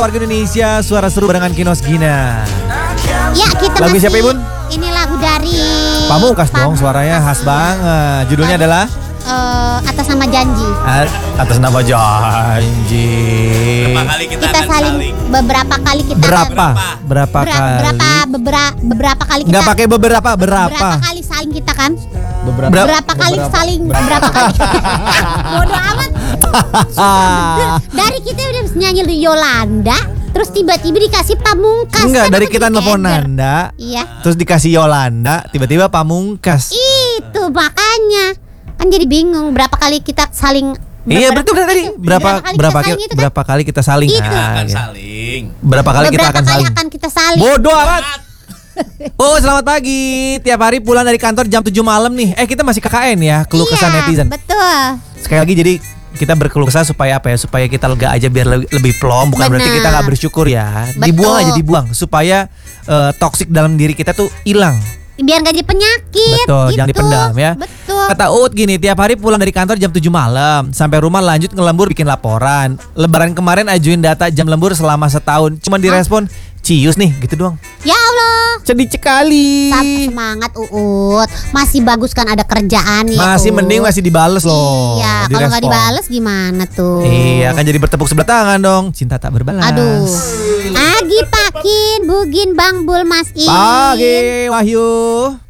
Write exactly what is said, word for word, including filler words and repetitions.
Warga Indonesia, suara seru barengan Kinos Gina. Ya, kita Lagu masih, siapa, Ibun? Ini lagu dari Pamungkas dong, suaranya khas banget. Judulnya adalah eh, Atas Nama Janji. A- Atas Nama Janji. Berapa kali kita, Kita akan saling, saling beberapa kali kita Berapa? Berapa Ber- kali? berapa beberapa beberapa kali kita Nggak pakai beberapa, berapa berapa? kali saling kita kan? Beberapa. Berapa kali saling berapa kali? Bodoh amat. Dari kita udah nyanyi Yolanda, terus tiba-tiba dikasih Pamungkas. Enggak, Kan dari aku kita jadi nelfon keder. Nanda, Iya. terus dikasih Yolanda, tiba-tiba Pamungkas. Itu makanya kan jadi bingung berapa kali kita saling. Iya, berapa- betul tadi. Berapa kali berapa kita kali saling itu kan? berapa kali kita saling? Itu. kita Ah, akan gitu. saling. Berapa kali kita Beberapa akan kali saling? akan kita saling. Bodoh amat. Oh, selamat pagi. Tiap hari pulang dari kantor jam tujuh malam nih. Eh, kita masih K K N ya, keluh kesah Iya, netizen. betul. Sekali lagi jadi kita berkeluh kesah supaya apa ya? Supaya kita lega aja biar le- lebih plong. Bukan berarti Benar. kita nggak bersyukur ya. Betul. Dibuang aja, dibuang supaya eh, toksik dalam diri kita tuh hilang. Biar gak jadi penyakit. Betul, gitu. jangan dipendam ya. Betul. Kata Uut gini, tiap hari pulang dari kantor jam tujuh malam, sampai rumah lanjut ngelembur bikin laporan. Lebaran kemarin ajuin data jam lembur selama setahun, cuman direspon cius nih, gitu doang. Ya Allah. Sedih sekali. Sam- Semangat Uut. Masih bagus kan ada kerjaan ya. Masih Uut. mending masih dibales loh. Iya, kalau nggak direspon. dibales gimana tuh? Iya, kan jadi bertepuk sebelah tangan dong. Cinta tak berbalas. Aduh. Agi Pakin, Bugin Bang Bul Mas In. Pagi, Wahyu.